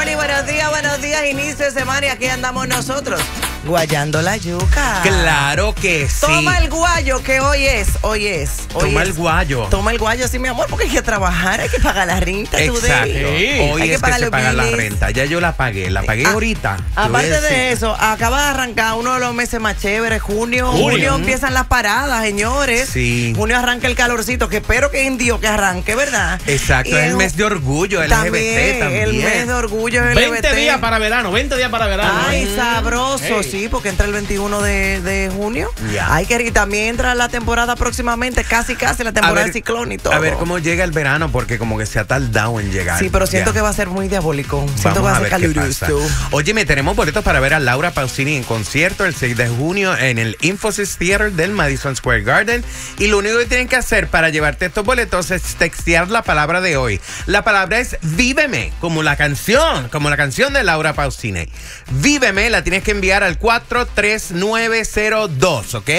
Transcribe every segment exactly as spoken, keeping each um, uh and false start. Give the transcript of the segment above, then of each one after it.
morning, buenos días, buenos días, inicio de semana y aquí andamos nosotros, guayando la yuca. Claro que sí. Toma el guayo que hoy es, hoy es. Hoy Toma es. el guayo. Toma el guayo, sí, mi amor, porque hay que trabajar, hay que pagar la renta. Exacto. Sí. Hoy hay es que, que se paga la renta. Ya yo la pagué, la pagué ah, ahorita. Aparte de eso, acaba de arrancar uno de los meses más chéveres, junio. Junio, junio empiezan las paradas, señores. Sí. Junio arranca el calorcito, que espero que en Dios que arranque, ¿verdad? Exacto, y es el mes de orgullo L G B T también. El mes de orgullo L G B T. veinte días para verano, veinte días para verano. Ay, mm. sabroso, hey. Sí, porque entra el veintiuno de, de junio. Yeah. Ay, que y también entra la temporada próximamente, casi casi la temporada del ciclón y todo. A ver cómo llega el verano, porque como que se ha tardado en llegar. Sí, pero siento yeah. que va a ser muy diabólico. Siento Vamos que va a ser caluroso. Óyeme, tenemos boletos para ver a Laura Pausini en concierto el seis de junio en el Infosys Theater del Madison Square Garden. Y lo único que tienen que hacer para llevarte estos boletos es textear la palabra de hoy. La palabra es Víveme, como la canción, como la canción de Laura Pausini. Víveme, la tienes que enviar al cuatro tres nueve cero dos, ¿ok?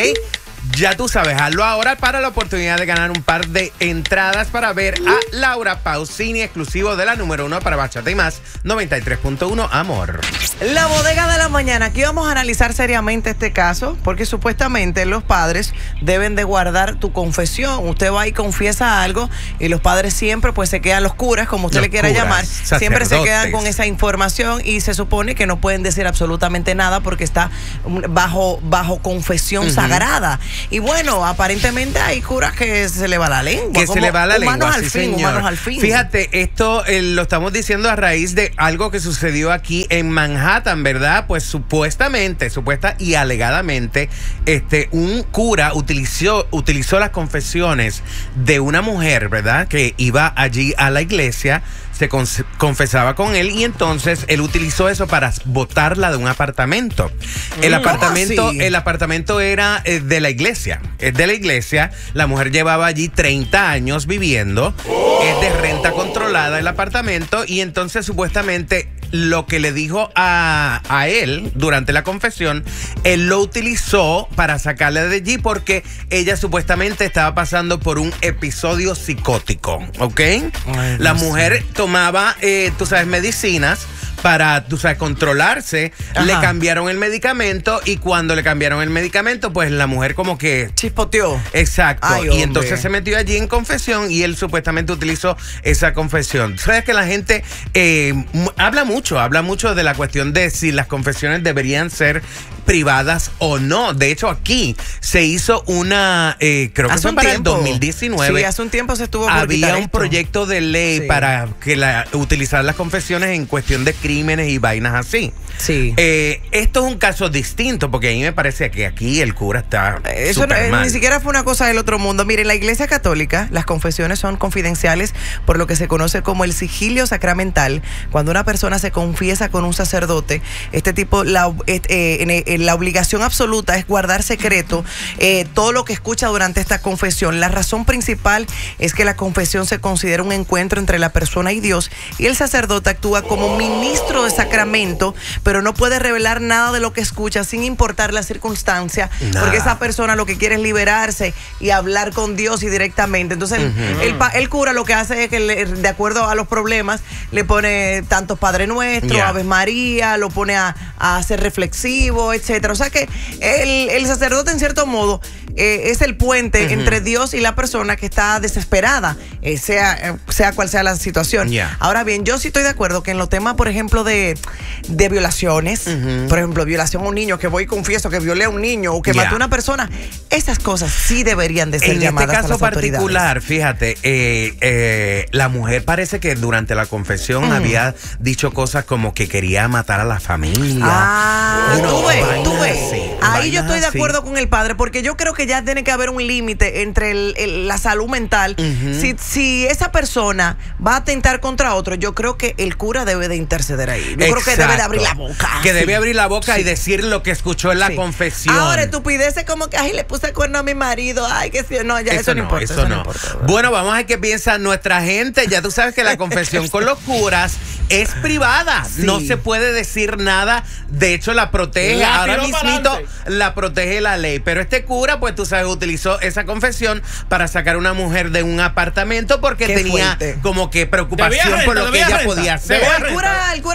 Ya tú sabes, hazlo ahora para la oportunidad de ganar un par de entradas para ver a Laura Pausini, exclusivo de la número uno para Bachata y Más, noventa y tres punto uno, Amor. La bodega de la mañana. Aquí vamos a analizar seriamente este caso, porque supuestamente los padres deben de guardar tu confesión. Usted va y confiesa algo y los padres siempre pues se quedan, los curas, como usted los le quiera curas, llamar, sacerdotes. Siempre se quedan con esa información y se supone que no pueden decir absolutamente nada porque está bajo, bajo confesión uh-huh. sagrada. Y bueno, aparentemente hay curas que se le va la lengua. Que se le va la lengua, humanos sí, al fin, señor. humanos al fin. Fíjate, esto eh, lo estamos diciendo a raíz de algo que sucedió aquí en Manhattan, ¿verdad? Pues supuestamente, supuesta y alegadamente, este, un cura utilizó, utilizó las confesiones de una mujer, ¿verdad? Que iba allí a la iglesia, se con, confesaba con él y entonces él utilizó eso para botarla de un apartamento. El ¿Cómo apartamento, así? el apartamento era eh, de la iglesia. Es de la iglesia. La mujer llevaba allí treinta años viviendo. Oh. Es de renta controlada el apartamento y entonces supuestamente lo que le dijo a, a él durante la confesión, él lo utilizó para sacarla de allí porque ella supuestamente estaba pasando por un episodio psicótico, ¿ok? Ay, la no mujer sé. tomaba, eh, tú sabes, medicinas para, tú sabes, controlarse. Ajá. Le cambiaron el medicamento y cuando le cambiaron el medicamento, pues la mujer como que chispoteó. Exacto. Ay, y hombre. entonces se metió allí en confesión y él supuestamente utilizó esa confesión. Sabes que la gente eh, habla mucho, habla mucho de la cuestión de si las confesiones deberían ser privadas o no. De hecho, aquí se hizo una, eh, creo que hace fue un para tiempo. el dos mil diecinueve. Sí, hace un tiempo se estuvo por Había un esto. proyecto de ley sí. para que la, utilizar las confesiones en cuestión de crímenes y vainas así. Sí. Eh, esto es un caso distinto porque a mí me parece que aquí el cura está Eso no, mal. Ni siquiera fue una cosa del otro mundo. Mire, en la Iglesia Católica las confesiones son confidenciales por lo que se conoce como el sigilio sacramental. Cuando una persona se confiesa con un sacerdote, este tipo, la, eh, en, en la obligación absoluta es guardar secreto eh, todo lo que escucha durante esta confesión. La razón principal es que la confesión se considera un encuentro entre la persona y Dios y el sacerdote actúa como ministro de sacramento, pero no puede revelar nada de lo que escucha sin importar la circunstancia, nah. porque esa persona lo que quiere es liberarse y hablar con Dios y directamente. Entonces uh-huh. el, el cura lo que hace es que le, de acuerdo a los problemas le pone tantos Padre Nuestro, yeah. Ave María, lo pone a, a ser reflexivo, etcétera. O sea que el, el sacerdote en cierto modo eh, es el puente uh-huh. entre Dios y la persona que está desesperada, eh, sea, sea cual sea la situación. Yeah. Ahora bien, yo sí estoy de acuerdo que en los temas, por ejemplo, de, de violaciones, uh-huh. por ejemplo, violación a un niño, que voy y confieso que violé a un niño o que yeah. maté a una persona, esas cosas sí deberían de ser en llamadas este caso a las particular, fíjate, eh, eh, la mujer parece que durante la confesión uh-huh. había dicho cosas como que quería matar a la familia. Ah, no, tú ves, tú ves. Así, Ahí yo estoy de así. acuerdo con el padre, porque yo creo que ya tiene que haber un límite entre el, el, la salud mental. Uh-huh. Si, si esa persona va a atentar contra otro, yo creo que el cura debe de interceder ahí. Yo Exacto. creo que debe de abrir la boca. Que sí. debe abrir la boca sí. y decir lo que escuchó en la sí. confesión. Ahora, estupideces como que, ay, le puse el cuerno a mi marido, ay, que si no, ya eso, eso no, no importa. Eso, eso no. no importa. ¿Verdad? Bueno, vamos a ver qué piensa nuestra gente. Ya tú sabes que la confesión con los curas es privada. Sí. No se puede decir nada. De hecho, la protege. La Ahora mismito la protege la ley. Pero este cura, pues tú sabes, utilizó esa confesión para sacar a una mujer de un apartamento porque qué tenía fuerte. como que preocupación renta, por lo que ella renta, podía hacer. El cura, el cura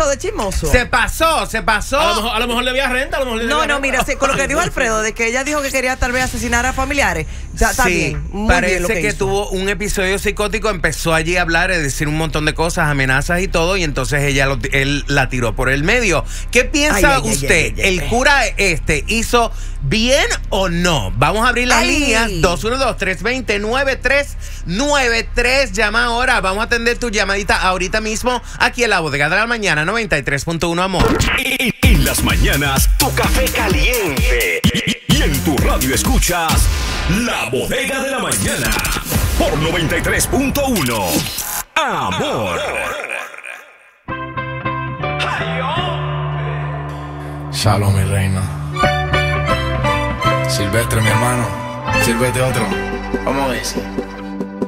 de chismoso. Se pasó, se pasó. A lo mejor, a lo mejor le había renta, a lo mejor le No, debía no, renta. mira, sí, con lo que dijo Alfredo, de que ella dijo que quería tal vez asesinar a familiares. Ya, está sí, bien. Muy parece bien lo que, que, hizo. tuvo un episodio psicótico, empezó allí a hablar, a decir un montón de cosas, amenazas y todo, y entonces ella lo- él la tiró por el medio. ¿Qué piensa Ay, ay, ay, usted? ay, ay, ay. ¿El cura este hizo bien o no? Vamos a abrir las Ay. líneas dos uno dos, tres dos cero, nueve tres nueve tres. Llama ahora, vamos a atender tu llamadita ahorita mismo aquí en la Bodega de la Mañana noventa y tres punto uno, amor. En, en las mañanas, tu café caliente. Y, y en tu radio escuchas La Bodega de la Mañana por noventa y tres punto uno. Amor. Shalom, mi reina. Silvestre, mi hermano. Sírvete otro. Vamos a ver.